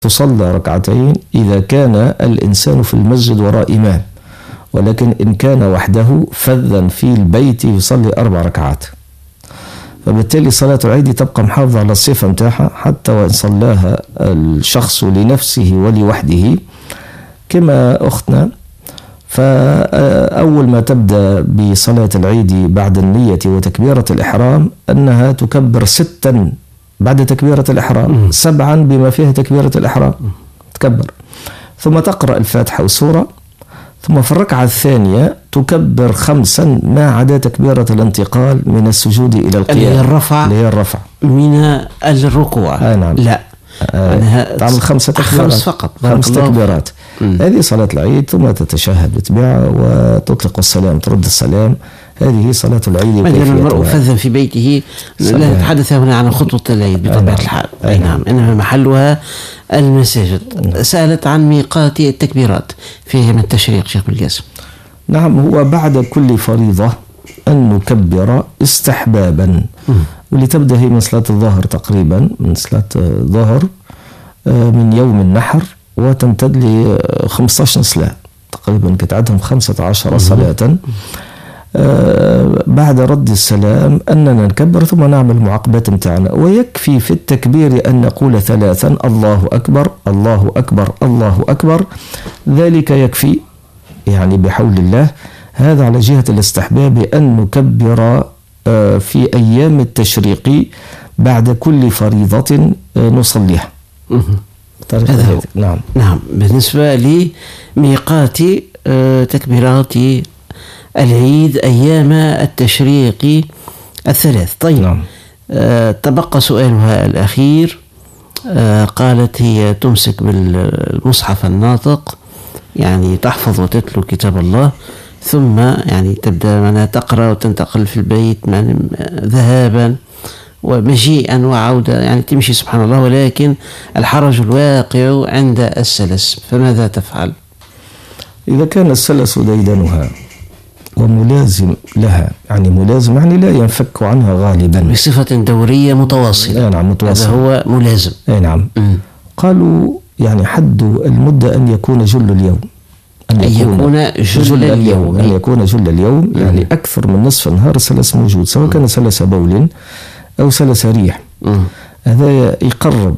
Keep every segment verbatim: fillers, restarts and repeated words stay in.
تصلى ركعتين إذا كان الإنسان في المسجد وراء إمام، ولكن إن كان وحده فذا في البيت يصلي أربع ركعات. فبالتالي صلاة العيد تبقى محافظة على الصفة متاعها حتى وإن صلاها الشخص لنفسه ولوحده. كما أختنا، فأول ما تبدأ بصلاة العيد بعد النية وتكبيرة الإحرام أنها تكبر ستا بعد تكبيرة الإحرام، سبعا بما فيها تكبيرة الإحرام تكبر، ثم تقرأ الفاتحة والسورة، ثم في الركعة الثانية تكبر خمسا ما عدا تكبيرة الانتقال من السجود إلى القيام، اللي هي الرفع اللي هي الرفع من الركوع. آه نعم. لا آه تعمل خمسة تكبيرات، خمس فقط، خمس تكبيرات. هذه صلاة العيد، ثم تتشهد بتبعها وتطلق السلام، ترد السلام. هذه صلاة العيد. مثلا المرء فذا في بيته، لا نتحدث هنا عن خطوة العيد بطبيعة الحال، أي نعم، إنما محلها المساجد. سألت عن ميقات التكبيرات فيه من التشريق شيخ بالقاسم. نعم، هو بعد كل فريضة أن نكبر استحبابا، واللي تبدأ هي من صلاة الظهر تقريبا، من صلاة الظهر من يوم النحر وتمتد ل خمسة عشر صلاة تقريبا، كانت عندهم خمسة عشر صلاة. آه بعد رد السلام أننا نكبر ثم نعمل المعقبات متاعنا، ويكفي في التكبير أن نقول ثلاثا الله أكبر الله أكبر الله أكبر، ذلك يكفي يعني بحول الله. هذا على جهة الاستحباب أن نكبر آه في أيام التشريق بعد كل فريضة آه نصليها. هذا نعم نعم بالنسبة لميقات آه تكبيرات العيد أيام التشريق الثلاث. طيب نعم. آه تبقى سؤالها الأخير. آه قالت هي تمسك بالمصحف الناطق، يعني تحفظ وتتلو كتاب الله، ثم يعني تبدأ منها تقرأ وتنتقل في البيت ذهابا ومجيئا وعودة، يعني تمشي سبحان الله، ولكن الحرج الواقع عند السلس، فماذا تفعل؟ إذا كان السلس ديدنها وملازم لها، يعني ملازم يعني لا ينفك عنها غالبا بصفة دورية متواصلة. نعم متواصل، هذا هو ملازم. أي نعم. م. قالوا يعني حد المدة أن يكون جل اليوم، أن يكون, يكون جل, جل اليوم, اليوم. أن يكون جل اليوم، يعني أكثر من نصف النهار السلس موجود، سواء كان سلس بول أو سلس ريح. م. هذا يقرب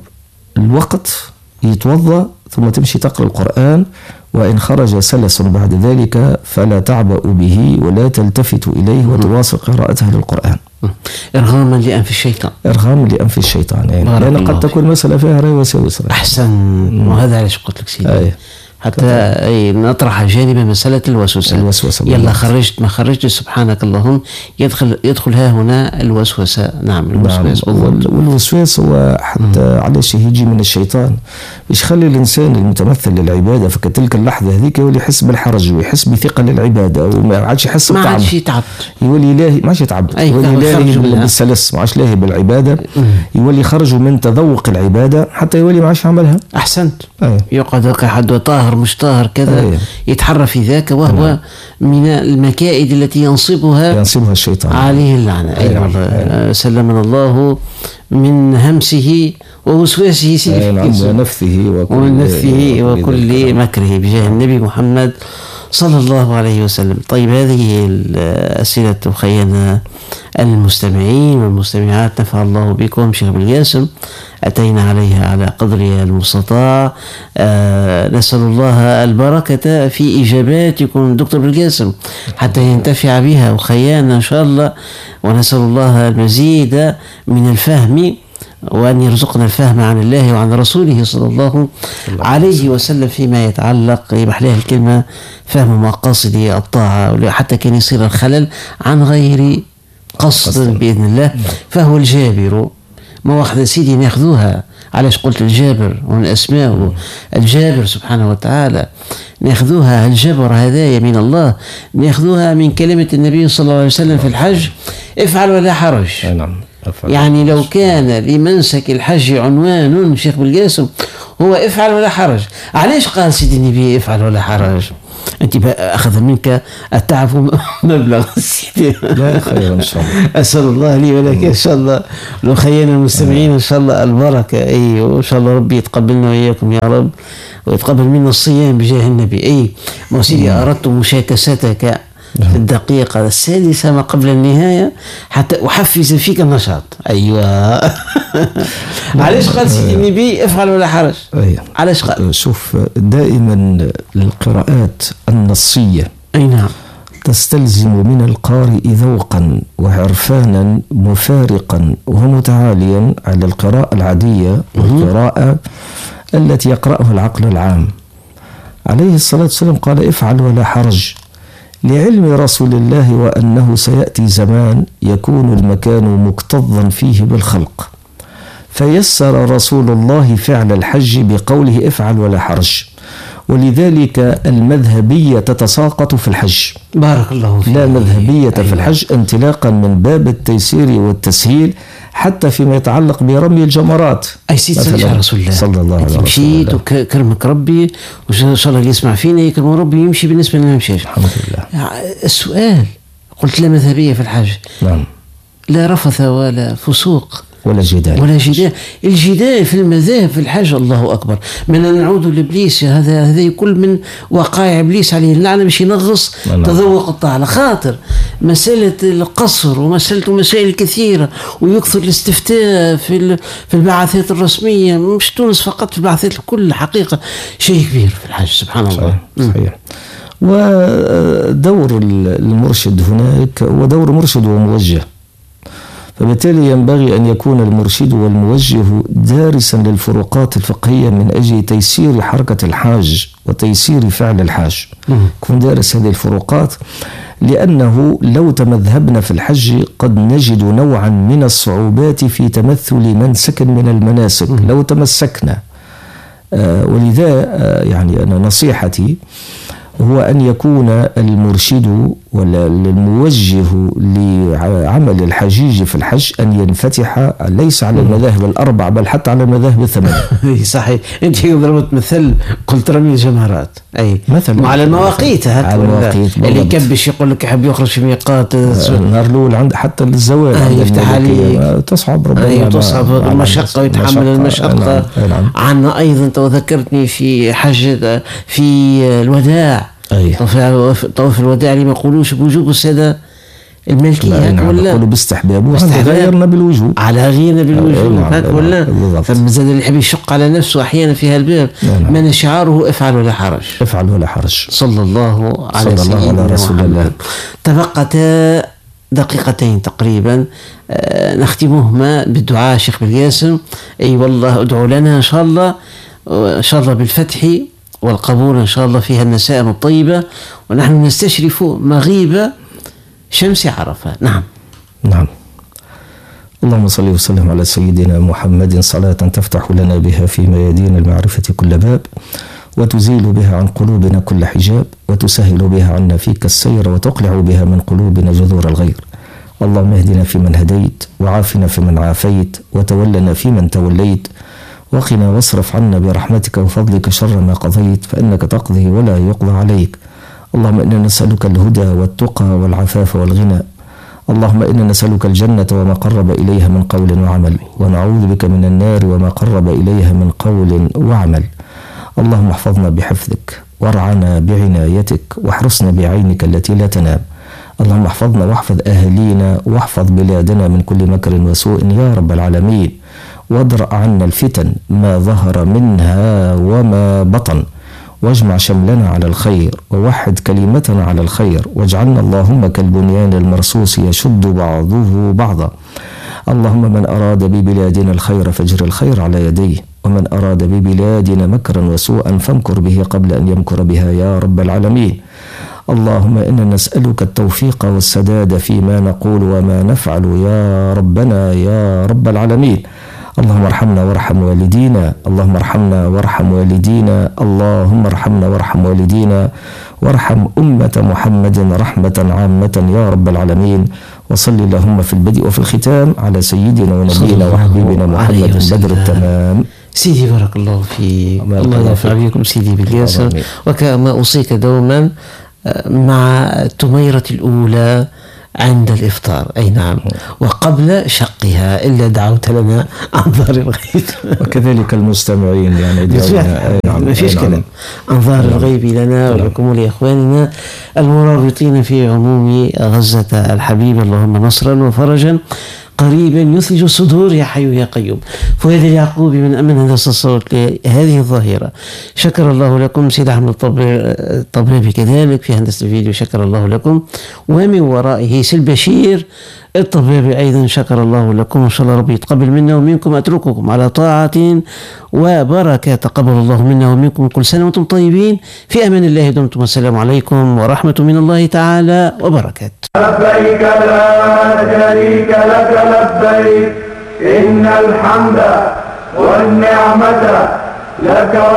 الوقت، يتوضأ ثم تمشي تقرأ القرآن، وإن خرج سلس بعد ذلك فلا تعبأ به ولا تلتفت إليه وتواصل قراءتها للقرآن. إرغاما لأنف الشيطان. إرغاما لأنف الشيطان، يعني لأن قد تكون مسألة فيها رأي وسوس. أحسن، وهذا علاش قلت لك سيدي. أي. حتى أي نطرح جانبا مسألة الوسوسة. الوسوسة يلا خرجت ما خرجت سبحانك اللهم، يدخل يدخل ها هنا الوسوسة. نعم الوسواس. نعم. والوسواس هو حتى علاش يجي من الشيطان، باش يخلي الإنسان المتمثل للعبادة فكتلك اللحظة هذيك يولي يحس بالحرج ويحس بثقل العبادة وما عادش يحس بطعم، ما عادش يتعب، يولي لاهي ما عادش يتعب، يولي لاهي بالسلس، ما عادش لاهي بالعبادة، يولي خرج من تذوق العبادة حتى يولي ما عادش يعملها. أحسنت. أيه. يقعد حد طاهر مش طاهر كذا. أيه. يتحرى في ذاك، وهو أيه. من المكائد التي ينصبها ينصبها الشيطان عليه اللعنة. أي أيه. أيه. سلمنا الله من همسه ووسواسه أيه. ونفثه وكل, ونفثه وكل مكره، بجاه النبي محمد صلى الله عليه وسلم. طيب هذه الأسئلة خينا المستمعين والمستمعات، نفع الله بكم شيخ بالقاسم، أتينا عليها على قدر المستطاع. آه نسأل الله البركة في إجاباتكم دكتور بالقاسم حتى ينتفع بها وخيانا إن شاء الله، ونسأل الله المزيد من الفهم، وأن يرزقنا الفهم عن الله وعن رسوله صلى الله عليه وسلم فيما يتعلق بحلاه الكلمة فهم مقاصد الطاعة، حتى كان يصير الخلل عن غير قصد بإذن الله. فهو الجابر. ما واحدة سيدي ناخذوها، علاش قلت الجابر ومن أسماءه الجابر سبحانه وتعالى، ناخذوها الجبر هدايا من الله، ناخذوها من كلمة النبي صلى الله عليه وسلم في الحج: افعل ولا حرج. نعم. يعني لو كان لمنسك الحج عنوان شيخ بالقاسم هو افعل ولا حرج، علاش قال سيدي النبي افعل ولا حرج؟ أنت أخذ منك التعب مبلغ. لا خير إن شاء الله. أسأل الله لي ولك إن شاء الله لو خينا المستمعين إن شاء الله البركة. أي وإن شاء الله ربي يتقبلنا وإياكم يا رب، ويتقبل منا الصيام بجاه النبي. أي موسيدي أردت مشاكستك في الدقيقة السادسة ما قبل النهاية حتى أحفز فيك النشاط. أيوة. علاش قال سيدي النبي افعل ولا حرج؟ علاش قال؟ شوف، دائما القراءات النصية أي نعم تستلزم من القارئ ذوقا وعرفانا مفارقا ومتعاليا على القراءة العادية والقراءة التي يقرأها العقل العام. عليه الصلاة والسلام قال افعل ولا حرج، لعلم رسول الله وأنه سيأتي زمان يكون المكان مكتظا فيه بالخلق، فيسر رسول الله فعل الحج بقوله افعل ولا حرج، ولذلك المذهبية تتساقط في الحج. بارك الله فيك. لا مذهبية أيوة. في الحج انطلاقا من باب التيسير والتسهيل حتى فيما يتعلق برمي الجمرات. أي سيد سيدنا رسول الله صلى الله عليه وسلم، مشيت وكرمك ربي وإن شاء الله اللي يسمع فينا يكرم ربي يمشي بالنسبة لنا مشيش. الحمد لله. السؤال قلت لا مذهبية في الحج. نعم. لا رفث ولا فسوق ولا جدال ولا جدال. الجدال في المذاهب في الحج الله أكبر. من نعود لإبليس، هذا هذا كل من وقائع إبليس عليه اللعنة باش ينغص تذوق الطاعة. على خاطر مسألة القصر ومسألة مسائل كثيرة، ويكثر الاستفتاء في في البعثات الرسمية، مش تونس فقط، في البعثات الكل. حقيقة شيء كبير في الحج سبحان الله. صحيح. صحيح. ودور المرشد هناك هو دور مرشد وموجه، فبالتالي ينبغي أن يكون المرشد والموجه دارسا للفروقات الفقهية من أجل تيسير حركة الحاج وتيسير فعل الحاج. يكون دارس هذه الفروقات، لأنه لو تمذهبنا في الحج قد نجد نوعا من الصعوبات في تمثل منسك من المناسك لو تمسكنا. آه ولذا آه يعني أنا نصيحتي هو أن يكون المرشد ولا الموجه لعمل الحجيج في الحج أن ينفتح ليس على المذاهب الأربع بل حتى على المذاهب الثمانية. صحيح. أنت ضربت مثل قلت رمي الجمرات، أي مثلا على المواقيت. على المواقيت اللي يكبش يقول لك يحب يخرج في ميقات النهار الأول عند حتى الزوال آه يفتح عليه تصعب ربما أي تصعب المشقة ويتحمل المشقة. عنا أيضا تذكرتني في حج في الوداع، طواف الوداع اللي ما يقولوش بوجوب السادة الملكية، نعم ولا يقولوا باستحباب، وهذا غيرنا بالوجوب، على غيرنا بالوجوب هاك ولا. فمازال اللي يحب يشق على نفسه أحيانا في هالباب. نعم. من شعاره افعل ولا حرج، افعل ولا حرج. صلى الله على صلى الله على رسول الله. تبقتا دقيقتين تقريبا آه نختمهما بالدعاء شيخ بالياسم. أي والله ادعو لنا إن شاء الله، إن شاء الله بالفتح والقبول إن شاء الله فيها النسائم الطيبة، ونحن نستشرف مغيب شمس عرفة. نعم نعم. اللهم صل وسلم على سيدنا محمد صلاة تفتح لنا بها في ميادين المعرفة كل باب، وتزيل بها عن قلوبنا كل حجاب، وتسهل بها عنا فيك السير، وتقلع بها من قلوبنا جذور الغير. اللهم اهدنا فيمن هديت، وعافنا فيمن عافيت، وتولنا فيمن توليت، وقنا واصرف عنا برحمتك وفضلك شر ما قضيت، فإنك تقضي ولا يقضى عليك. اللهم إنا نسألك الهدى والتقى والعفاف والغنى. اللهم إنا نسألك الجنة وما قرب إليها من قول وعمل، ونعوذ بك من النار وما قرب إليها من قول وعمل. اللهم احفظنا بحفظك، وارعنا بعنايتك، واحرسنا بعينك التي لا تنام. اللهم احفظنا واحفظ أهلينا، واحفظ بلادنا من كل مكر وسوء يا رب العالمين. وادرأ عنا الفتن ما ظهر منها وما بطن، واجمع شملنا على الخير، ووحد كلمتنا على الخير، واجعلنا اللهم كالبنيان المرصوص يشد بعضه بعضا. اللهم من أراد ببلادنا الخير فاجر الخير على يديه، ومن أراد ببلادنا مكرا وسوءا فامكر به قبل أن يمكر بها يا رب العالمين. اللهم إنا نسألك التوفيق والسداد فيما نقول وما نفعل يا ربنا يا رب العالمين. اللهم ارحمنا وارحم والدينا، اللهم ارحمنا وارحم والدينا، اللهم ارحمنا وارحم والدينا، وارحم أمة محمد رحمة عامة يا رب العالمين. وصل اللهم في البدء وفي الختام على سيدنا ونبينا وحبيبنا محمد بدر التمام سيدي بارك الله فيك، الله ينفع بكم سيدي بالياسر. وكما أوصيك دوما مع التميرة الأولى عند الإفطار، أي نعم، وقبل شقها إلا دعوت لنا عن ظهر الغيب. وكذلك المستمعين يعني نعم ما فيش كلام عن ظهر الغيب لنا ولكم ولإخواننا المرابطين في عموم غزة الحبيبة، اللهم نصرا وفرجا قريبا يثلج الصدور يا حي يا قيوم. فؤاد اليعقوبي من أمن هندسة الصوت لهذه الظاهرة، شكر الله لكم. سيد أحمد الطبرابي كذلك في هندسة الفيديو، شكر الله لكم. ومن ورائه سيد بشير الطبرابي أيضا شكر الله لكم. إن شاء الله ربي يتقبل منا ومنكم. أترككم على طاعة وبركة، تقبل الله منا ومنكم. كل سنة وأنتم طيبين، في أمان الله دمتم، والسلام عليكم ورحمة من الله تعالى وبركاته. لبيك لا شريك لك لبيك، إن الحمد والنعمة لك.